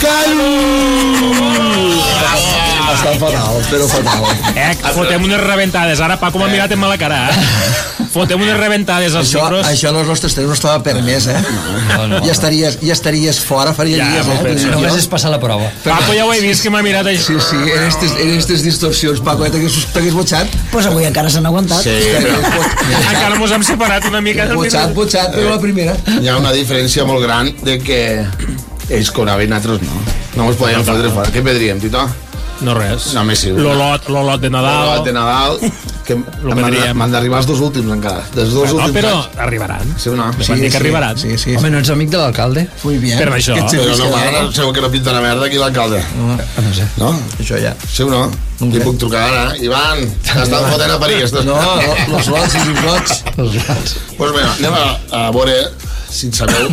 Està fatal, però fatal. Fotem unes rebentades. Ara Paco m'ha mirat en mala cara. Fotem unes rebentades als micros. Això en els nostres temps no estava permès, No. Ja estaries fora, faria dies, Només és passar la prova. Paco ja ho he vist, que m'ha mirat així. Sí, en aquestes distorsions, Paco, t'hagués botxat. Pues avui encara s'han aguantat. Sí, Encara mos hem separat una mica. Botxat, però la primera. hi ha una diferència molt gran de que ells cobraven, nosaltres no. No mos podíem fotre fora. Què pedríem, Tito? No res. No, més sí. L'olot de Nadal. L'olot de Nadal, que m'han d'arribar els dos últims encara. Dels dos últims però anys. arribaran. Sí o no? Van dir que arribaran. Sí. Home, no ets amic de l'alcalde? Muy bien. Per això. Però no, mare, sabeu que no pinta una merda aquí l'alcalde. No sé. No? Això ja. Sí o no? Li puc trucar ara. Ivan, estan fotent a París. No, los lots i els lots. Pues bé, anem a veure si en sabeu